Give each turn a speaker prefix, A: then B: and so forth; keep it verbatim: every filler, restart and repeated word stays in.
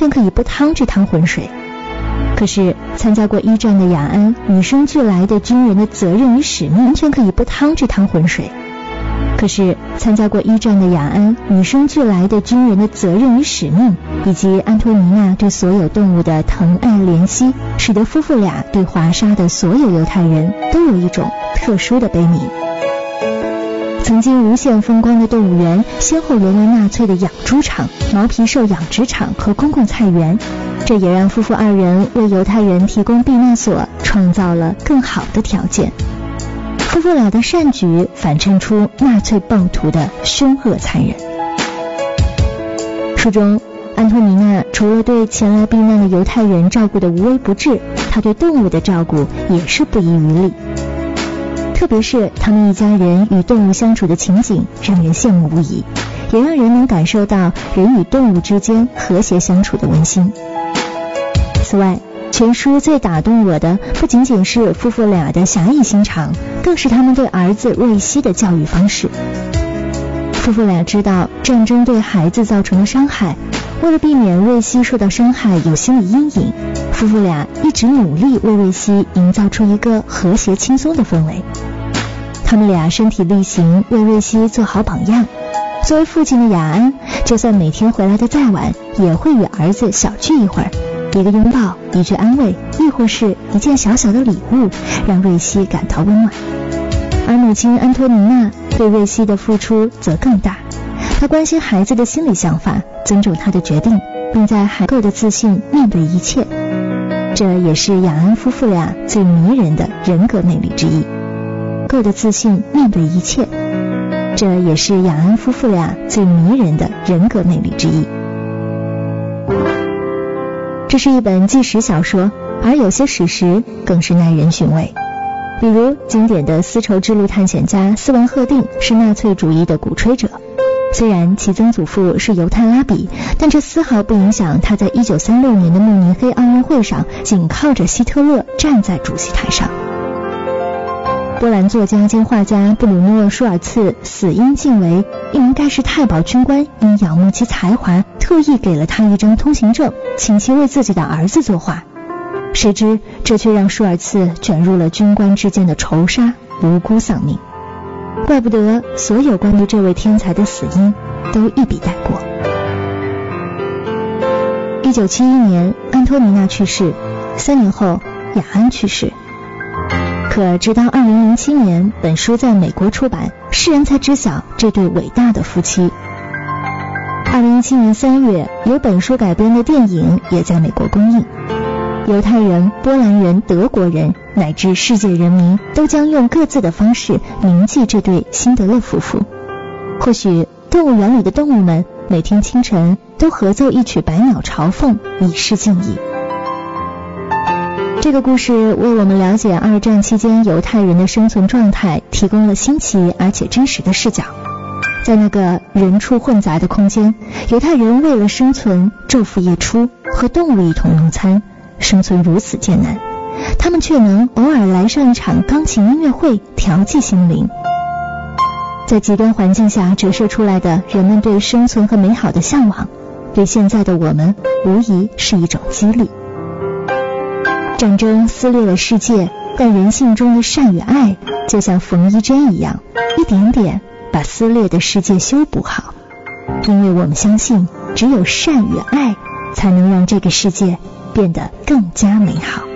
A: 全可以不趟这趟浑水。可是参加过一战的雅安与生俱来的军人的责任与使命完全可以不趟这趟浑水。可是参加过一战的雅安与生俱来的军人的责任与使命，以及安托尼娜对所有动物的疼爱怜惜，使得夫妇俩对华沙的所有犹太人都有一种特殊的悲悯。曾经无限风光的动物园，先后沦为纳粹的养猪场、毛皮兽养殖场和公共菜园，这也让夫妇二人为犹太人提供避难所创造了更好的条件。夫妇俩的善举反衬出纳粹暴徒的凶恶残忍。书中安托尼娜除了对前来避难的犹太人照顾的无微不至，她对动物的照顾也是不遗余力。特别是他们一家人与动物相处的情景让人羡慕无疑，也让人能感受到人与动物之间和谐相处的温馨。此外，全书最打动我的不仅仅是夫妇俩的侠义心肠，更是他们对儿子瑞希的教育方式。夫妇俩知道战争对孩子造成的伤害，为了避免瑞希受到伤害有心理阴影，夫妇俩一直努力为瑞希营造出一个和谐轻松的氛围。他们俩身体力行，为瑞希做好榜样。作为父亲的雅安，就算每天回来的再晚，也会与儿子小聚一会儿，一个拥抱，一句安慰，亦或是一件小小的礼物，让瑞希感到温暖。而母亲安托尼娜对瑞希的付出则更大，她关心孩子的心理想法，尊重他的决定，并在孩子的自信面对一切。这也是雅安夫妇俩最迷人的人格魅力之一。够的自信面对一切，这也是雅安夫妇俩最迷人的人格魅力之一。这是一本纪实小说，而有些史实更是耐人寻味。比如经典的丝绸之路探险家斯文赫定是纳粹主义的鼓吹者，虽然其曾祖父是犹太拉比，但这丝毫不影响他在一九三六年的慕尼黑奥运会上紧靠着希特勒站在主席台上。波兰作家兼画家布鲁诺·舒尔茨死因竟为一名盖世太保军官因仰慕其才华，特意给了他一张通行证，请其为自己的儿子作画。谁知这却让舒尔茨卷入了军官之间的仇杀，无辜丧命。怪不得所有关于这位天才的死因都一笔带过。一九七一年，安托尼娜去世，三年后雅安去世。可直到二零零七年本书在美国出版，世人才知晓这对伟大的夫妻。二零一七年三月，由本书改编的电影也在美国公映。犹太人、波兰人、德国人乃至世界人民都将用各自的方式铭记这对辛德勒夫妇。或许动物园里的动物们每天清晨都合奏一曲百鸟朝凤，以示敬意。这个故事为我们了解二战期间犹太人的生存状态提供了新奇而且真实的视角。在那个人畜混杂的空间，犹太人为了生存昼伏夜出，和动物一同用餐，生存如此艰难，他们却能偶尔来上一场钢琴音乐会，调剂心灵。在极端环境下折射出来的人们对生存和美好的向往，对现在的我们无疑是一种激励。战争撕裂了世界，但人性中的善与爱就像缝衣针一样，一点点把撕裂的世界修补好。因为我们相信，只有善与爱才能让这个世界变得更加美好。